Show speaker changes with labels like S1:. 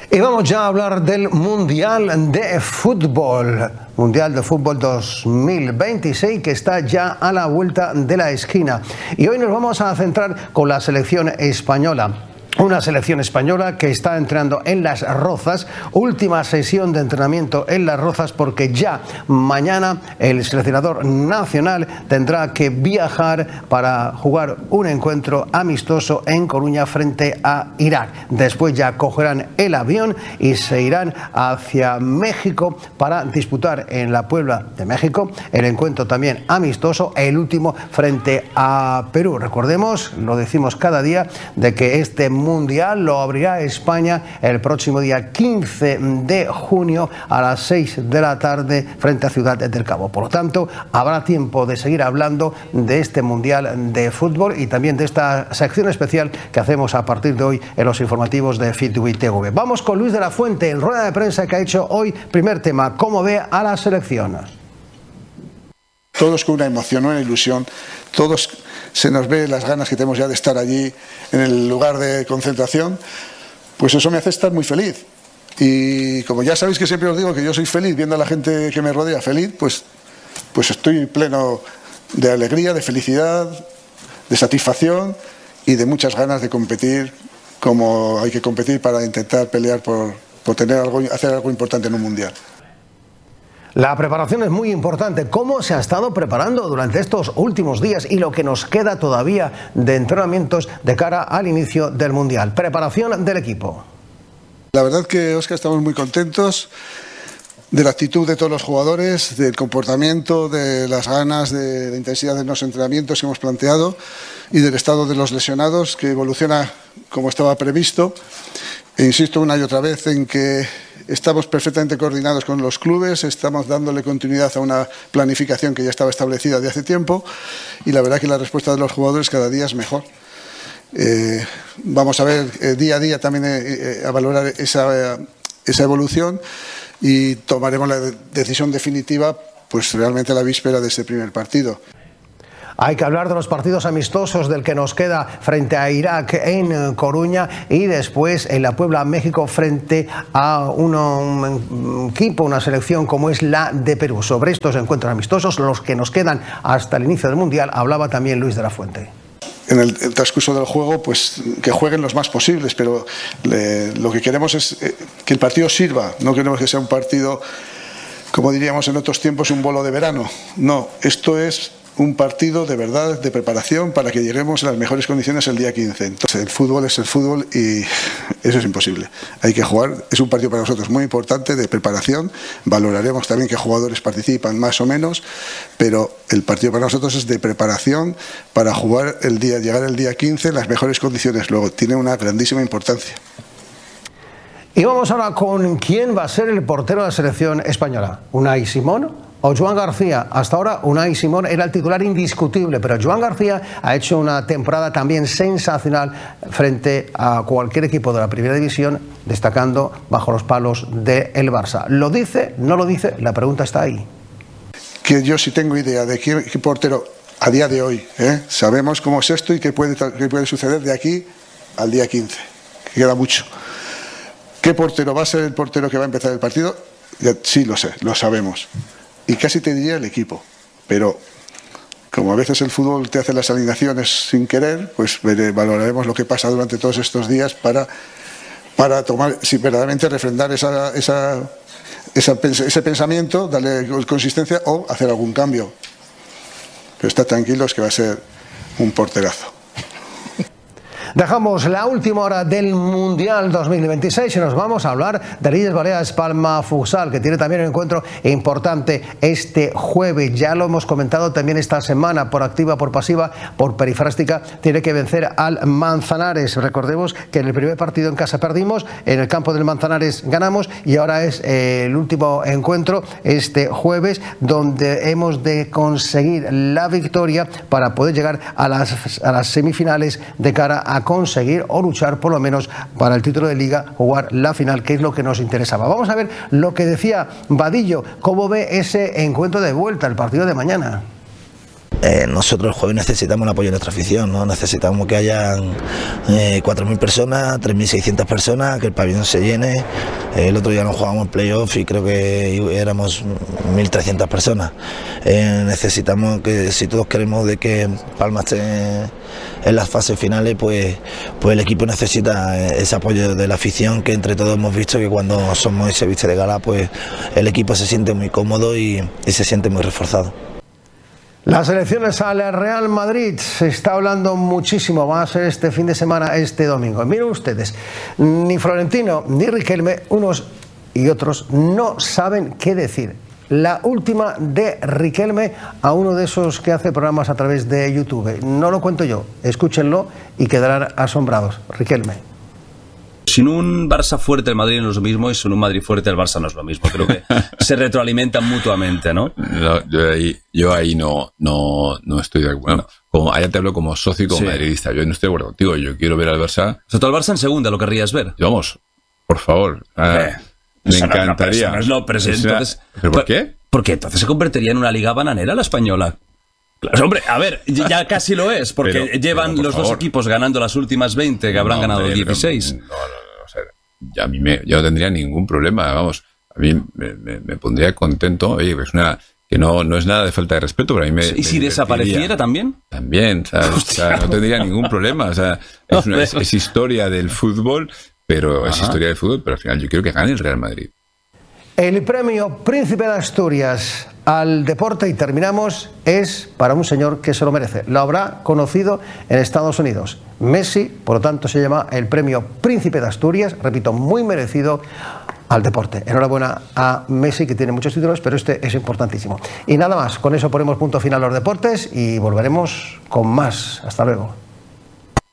S1: Y vamos ya a hablar del Mundial de Fútbol. Mundial de Fútbol 2026 que está ya a la vuelta de la esquina. Y hoy nos vamos a centrar con la selección española. Una selección española que está entrenando en Las Rozas, última sesión de entrenamiento en Las Rozas, porque ya mañana el seleccionador nacional tendrá que viajar para jugar un encuentro amistoso en Coruña frente a Irak. Después ya cogerán el avión y se irán hacia México para disputar en la Puebla de México el encuentro también amistoso, el último frente a Perú. Recordemos, lo decimos cada día, de que este Mundial lo abrirá España el próximo día 15 de junio a las 6 de la tarde frente a Ciudad del Cabo. Por lo tanto, habrá tiempo de seguir hablando de este Mundial de Fútbol y también de esta sección especial que hacemos a partir de hoy en los informativos de FITV TV. Vamos con Luis de la Fuente en rueda de prensa que ha hecho hoy. Primer tema, ¿cómo ve a la selección?
S2: Todos con una emoción, una ilusión, todos se nos ve las ganas que tenemos ya de estar allí en el lugar de concentración, pues eso me hace estar muy feliz. Y como ya sabéis que siempre os digo que yo soy feliz viendo a la gente que me rodea feliz, pues estoy pleno de alegría, de felicidad, de satisfacción y de muchas ganas de competir como hay que competir para intentar pelear por hacer algo importante en un mundial.
S1: La preparación es muy importante. ¿Cómo se ha estado preparando durante estos últimos días y lo que nos queda todavía de entrenamientos de cara al inicio del Mundial? Preparación del equipo.
S2: La verdad que, Óscar, estamos muy contentos de la actitud de todos los jugadores, del comportamiento, de las ganas, de intensidad de los entrenamientos que hemos planteado y del estado de los lesionados, que evoluciona como estaba previsto. E insisto una y otra vez en que estamos perfectamente coordinados con los clubes, estamos dándole continuidad a una planificación que ya estaba establecida de hace tiempo y la verdad que la respuesta de los jugadores cada día es mejor. Vamos a ver día a día también a valorar esa evolución y tomaremos la decisión definitiva pues realmente a la víspera de ese primer partido.
S1: Hay que hablar de los partidos amistosos del que nos queda frente a Irak en Coruña y después en la Puebla, México, frente a un equipo, una selección como es la de Perú. Sobre estos encuentros amistosos, los que nos quedan hasta el inicio del Mundial, hablaba también Luis de la Fuente.
S2: En el transcurso del juego, pues que jueguen los más posibles, pero lo que queremos es que el partido sirva, no queremos que sea un partido, como diríamos en otros tiempos, un bolo de verano. No, esto es un partido de verdad, de preparación para que lleguemos a las mejores condiciones el día 15. Entonces, el fútbol es el fútbol y eso es imposible. Hay que jugar, es un partido para nosotros muy importante de preparación. Valoraremos también qué jugadores participan más o menos, pero el partido para nosotros es de preparación para jugar llegar el día 15 en las mejores condiciones. Luego, tiene una grandísima importancia.
S1: Y vamos ahora con quién va a ser el portero de la selección española. ¿Unai Simón o Joan García? Hasta ahora Unai Simón era el titular indiscutible, pero Joan García ha hecho una temporada también sensacional frente a cualquier equipo de la primera división, destacando bajo los palos del Barça. ¿Lo dice? ¿No lo dice? La pregunta está ahí.
S2: Que yo sí tengo idea de qué portero a día de hoy, sabemos cómo es esto y qué puede suceder de aquí al día 15, que queda mucho. ¿Qué portero va a ser el portero que va a empezar el partido? Ya, sí, lo sé, lo sabemos. Y casi te diría el equipo, pero como a veces el fútbol te hace las alineaciones sin querer, pues valoraremos lo que pasa durante todos estos días para tomar, si verdaderamente refrendar ese pensamiento, darle consistencia o hacer algún cambio. Pero estad tranquilos que va a ser un porterazo.
S1: Dejamos la última hora del Mundial 2026 y nos vamos a hablar de Illes Balears Palma Futsal, que tiene también un encuentro importante este jueves. Ya lo hemos comentado también esta semana, por activa, por pasiva, por perifrástica, tiene que vencer al Manzanares. Recordemos que en el primer partido en casa perdimos, en el campo del Manzanares ganamos y ahora es el último encuentro este jueves, donde hemos de conseguir la victoria para poder llegar a las semifinales de cara a conseguir o luchar por lo menos para el título de liga, jugar la final, que es lo que nos interesaba. Vamos a ver lo que decía Vadillo, cómo ve ese encuentro de vuelta, el partido de mañana.
S3: nosotros el jueves necesitamos el apoyo de nuestra afición, ¿no? Necesitamos que hayan 4.000 personas, 3.600 personas, que el pabellón se llene. El otro día nos jugamos playoff y creo que éramos 1.300 personas. Necesitamos que, si todos queremos de que Palma esté en las fases finales, pues el equipo necesita ese apoyo de la afición, que entre todos hemos visto que cuando somos y se viste de gala, pues el equipo se siente muy cómodo y se siente muy reforzado.
S1: Las elecciones al Real Madrid se está hablando muchísimo, va a ser este fin de semana, este domingo. Miren ustedes, ni Florentino ni Riquelme, unos y otros, no saben qué decir. La última de Riquelme a uno de esos que hace programas a través de YouTube. No lo cuento yo, escúchenlo y quedarán asombrados. Riquelme.
S4: Sin un Barça fuerte el Madrid no es lo mismo y sin un Madrid fuerte el Barça no es lo mismo. Creo que se retroalimentan mutuamente, ¿no?
S5: Yo ahí no estoy de acuerdo. Como, allá te hablo como socio y como madridista. Yo no estoy de acuerdo contigo. Yo quiero ver al Barça.
S4: O sea, tú al Barça en segunda lo querrías ver.
S5: Vamos, por favor. Me encantaría.
S4: Entonces,
S5: ¿pero por qué?
S4: Porque entonces se convertiría en una liga bananera la española. Claro, hombre, a ver, ya casi lo es, porque llevan los dos equipos ganando las últimas 20, que habrán ganado 16.
S5: O sea, yo no tendría ningún problema, vamos. A mí me pondría contento. Oye, es que no es nada de falta de respeto, pero a mí
S4: ¿Y si desapareciera también?
S5: También, ¿sabes? O sea, no tendría ningún problema. O sea, es historia del fútbol, pero al final yo quiero que gane el Real Madrid.
S1: El premio Príncipe de Asturias al deporte, y terminamos, es para un señor que se lo merece. Lo habrá conocido en Estados Unidos. Messi, por lo tanto, se llama el premio Príncipe de Asturias, repito, muy merecido al deporte. Enhorabuena a Messi, que tiene muchos títulos, pero este es importantísimo. Y nada más, con eso ponemos punto final a los deportes y volveremos con más. Hasta luego.